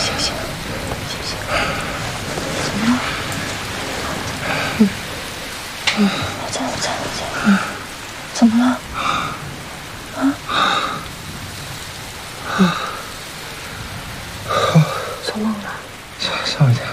醒醒，醒醒！怎么了？我在。怎么了？做梦了？ 少爷。